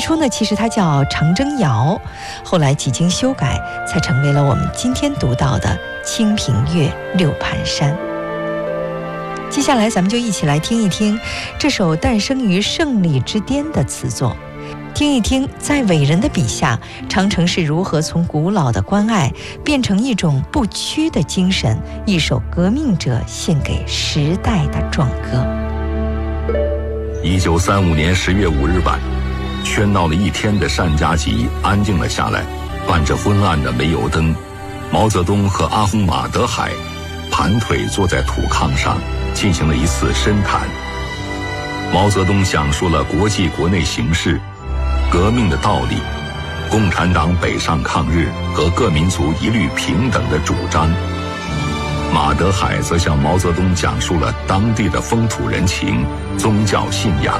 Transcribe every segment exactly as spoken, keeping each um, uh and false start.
初呢，其实它叫长征谣，后来几经修改，才成为了我们今天读到的《清平乐·六盘山》。接下来咱们就一起来听一听这首诞生于胜利之巅的词作，听一听在伟人的笔下，长城是如何从古老的关爱变成一种不屈的精神，一首革命者献给时代的壮歌。 一九三五年十月五日晚，喧闹了一天的单家集安静了下来，伴着昏暗的煤油灯，毛泽东和阿訇马德海盘腿坐在土炕上，进行了一次深谈。毛泽东讲述了国际国内形势、革命的道理、共产党北上抗日和各民族一律平等的主张。马德海则向毛泽东讲述了当地的风土人情、宗教信仰。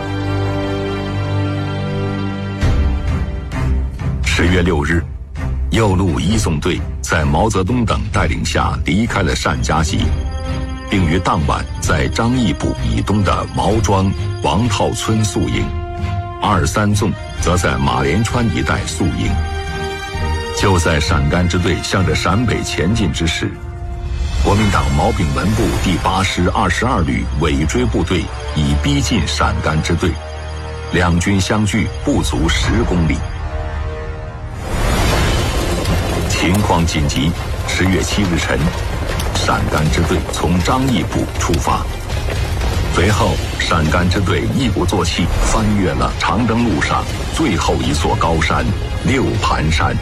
十月六日，右路一纵队在毛泽东等带领下离开了单家集，并于当晚在张义堡以东的毛庄、王套村宿营，二三纵则在马连川一带宿营。就在陕甘支队向着陕北前进之时，国民党毛炳文部第八师二十二旅尾追部队已逼近陕甘支队，两军相距不足十公里。情况紧急，十月七日晨，陕甘支队从张义堡出发，随后陕甘支队一鼓作气翻越了长征路上最后一座高山六盘山。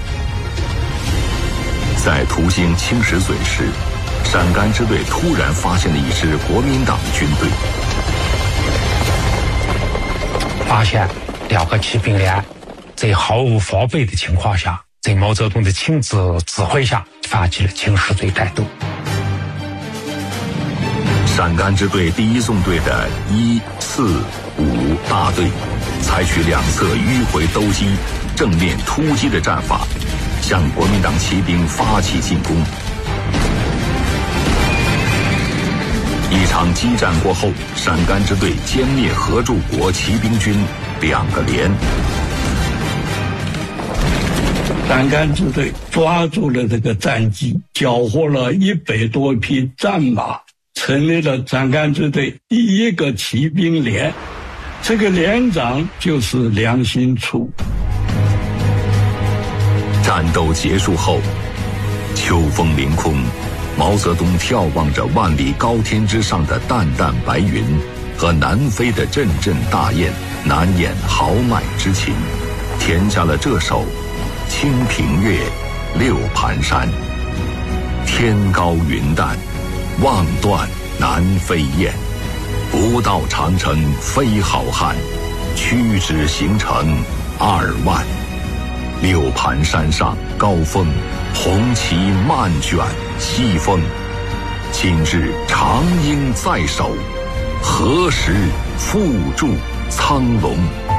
在途经青石嘴时，陕甘支队突然发现了一支国民党军队， 发现两个骑兵连在毫无防备的情况下，在毛泽东的亲自指挥下发起了青石嘴战斗。 陕甘支队第一纵队的一、四、五大队采取两侧迂回兜击、正面突击的战法，向国民党骑兵发起进攻。一场激战过后，陕甘支队歼灭合众国骑兵军两个连。 陕甘支队抓住了这个战机，缴获了一百多匹战马，成立了陕甘支队第一个骑兵连。这个连长就是梁兴初。 战斗结束后，秋风凌空，毛泽东眺望着万里高天之上的淡淡白云和南飞的阵阵大雁，难掩豪迈之情，填下了这首《清平乐·六盘山》。天高云淡，望断南飞雁，不到长城非好汉，屈指行程二万。六盘山上高峰，红旗漫卷西风。今日长鹰在手，何时复驻苍龙？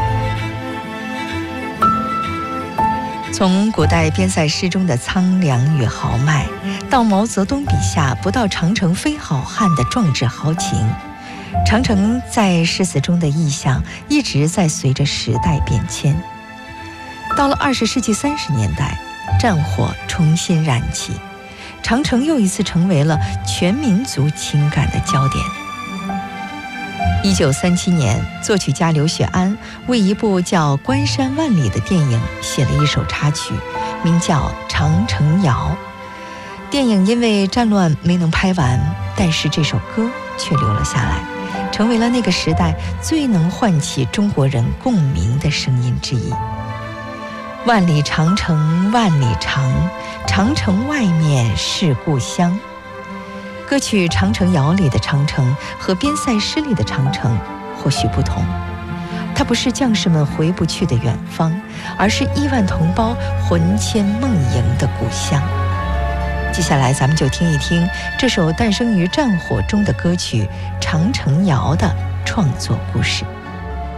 从古代边塞诗中的苍凉与豪迈，到毛泽东笔下不到长城非好汉的壮志豪情，长城在诗词中的意象一直在随着时代变迁。到了二十世纪三十年代，战火重新燃起，长城又一次成为了全民族情感的焦点。一九三七年，作曲家刘雪庵为一部叫《关山万里》的电影写了一首插曲，名叫《长城谣》。电影因为战乱没能拍完，但是这首歌却留了下来，成为了那个时代最能唤起中国人共鸣的声音之一。万里长城万里长，长城外面是故乡。歌曲《长城谣》里的长城和边塞诗里的长城或许不同，它不是将士们回不去的远方，而是亿万同胞魂牵梦萦的故乡。接下来咱们就听一听这首诞生于战火中的歌曲《长城谣》的创作故事。